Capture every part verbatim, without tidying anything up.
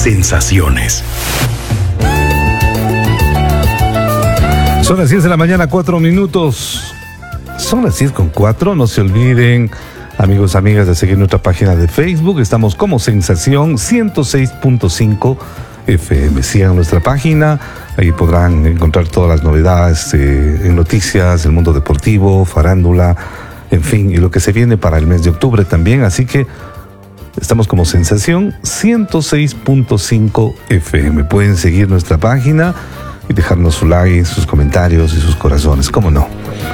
sensaciones. Son las diez de la mañana, cuatro minutos. Son las diez con cuatro. No se olviden, amigos, amigas, de seguir nuestra página de Facebook. Estamos como Sensación ciento seis punto cinco F M. Sigan nuestra página. Ahí podrán encontrar todas las novedades eh, en noticias, el mundo deportivo, farándula, en fin, y lo que se viene para el mes de octubre también. Así que estamos como Sensación ciento seis punto cinco F M. Pueden seguir nuestra página y dejarnos su like, sus comentarios y sus corazones, ¿cómo no?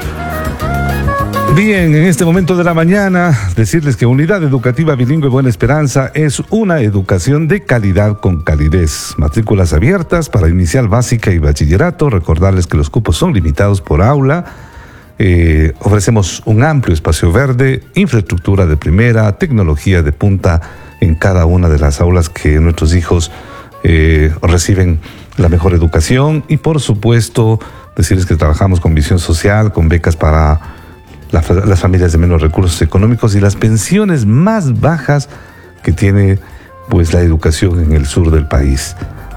Bien, en este momento de la mañana, decirles que Unidad Educativa Bilingüe Buena Esperanza es una educación de calidad con calidez. Matrículas abiertas para inicial básica y bachillerato. Recordarles que los cupos son limitados por aula. Eh, ofrecemos un amplio espacio verde, infraestructura de primera, tecnología de punta en cada una de las aulas que nuestros hijos eh, reciben la mejor educación. Y por supuesto, decirles que trabajamos con visión social, con becas para La, las familias de menos recursos económicos y las pensiones más bajas que tiene pues la educación en el sur del país.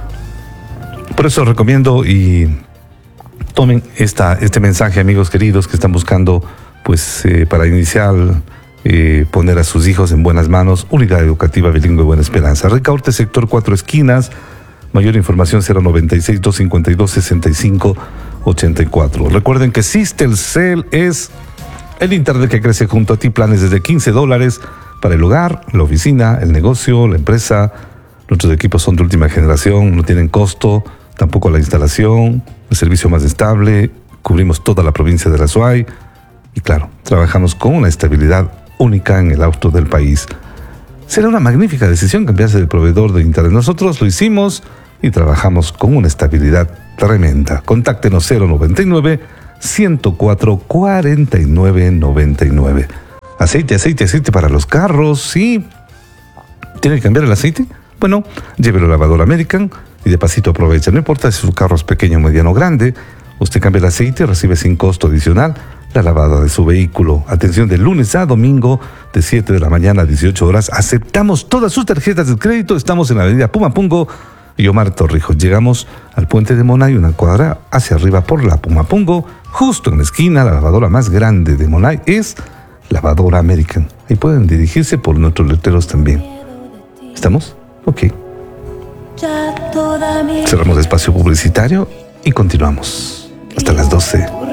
Por eso recomiendo y tomen esta, este mensaje, amigos queridos, que están buscando pues eh, para iniciar eh, poner a sus hijos en buenas manos. Unidad Educativa Bilingüe Buena Esperanza, Ricaurte, sector Cuatro Esquinas. Mayor información cero noventa y seis, doscientos cincuenta y dos, sesenta y cinco ochenta y cuatro. Recuerden que Sistelcel es el internet que crece junto a ti. Planes desde quince dólares para el hogar, la oficina, el negocio, la empresa. Nuestros equipos son de última generación, no tienen costo, tampoco la instalación, el servicio más estable. Cubrimos toda la provincia de la Azuay y claro, trabajamos con una estabilidad única en el auto del país. Será una magnífica decisión cambiarse de proveedor de internet. Nosotros lo hicimos y trabajamos con una estabilidad tremenda. Contáctenos cero noventa y nueve, ciento cuatro, cuarenta y nueve noventa y nueve. Aceite, aceite, aceite para los carros, ¿sí? ¿Tiene que cambiar el aceite? Bueno, llévelo a Lavadora American y de pasito aprovecha. No importa si su carro es pequeño, mediano o grande, usted cambia el aceite y recibe sin costo adicional la lavada de su vehículo. Atención, de lunes a domingo, de siete de la mañana a dieciocho horas. Aceptamos todas sus tarjetas de crédito. Estamos en la avenida Pumapungo y Omar Torrijos. Llegamos al puente de Monay, una cuadra hacia arriba por la Pumapungo. Justo en la esquina, la lavadora más grande de Monay es Lavadora American. Ahí pueden dirigirse por nuestros letreros también. ¿Estamos? Ok. Cerramos el espacio publicitario y continuamos hasta las doce.